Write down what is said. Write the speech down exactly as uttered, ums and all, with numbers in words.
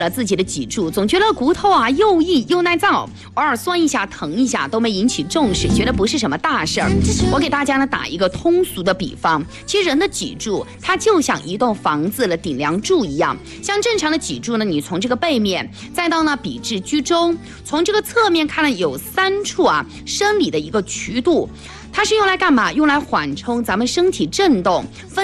了自己的脊柱，总觉得骨头啊又硬又耐造，偶尔酸一下疼一下都没引起重视，觉得不是什么大事儿。我给大家呢打一个通俗的比方，其实人的脊柱它就像一栋房子的顶梁柱一样，像正常的脊柱呢，你从这个背面再到呢笔至居中，从这个侧面看呢有三处啊生理的一个渠度，它是用来干嘛？用来缓冲咱们身体震动。分